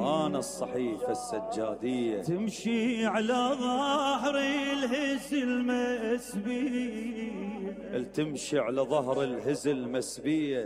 أنا الصحيفة السجادية تمشي على ظهر الهزل مسبية، تمشي على ظهر الهزل مسبية